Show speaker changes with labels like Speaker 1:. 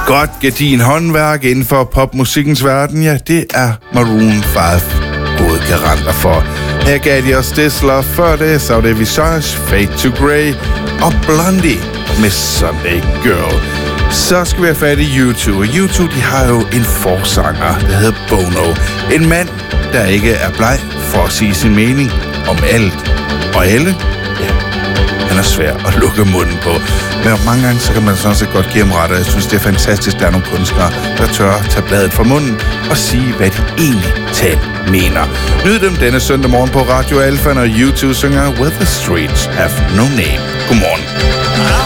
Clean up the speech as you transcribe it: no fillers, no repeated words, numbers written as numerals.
Speaker 1: Godt gedin håndværk inden for popmusikkens verden, ja, det er Maroon 5 gode garanter for. Her gav de os Dissler, før det Saudi Visage, Fade to Grey og Blondie med Sunday Girl. Så skal vi have fat i U2, og U2 de har jo en forsanger, der hedder Bono. En mand, der ikke er bleg for at sige sin mening om alt og alle. Ja, han er svær at lukke munden på. Men mange gange, så kan man sådan set godt give ham ret, og jeg synes, det er fantastisk, der er nogle kunstnere, der tør tage bladet fra munden og sige, hvad de egentlig talt mener. Nyd dem denne søndag morgen på Radio Alfa, når U2 synger Where the Streets Have No Name. Godmorgen.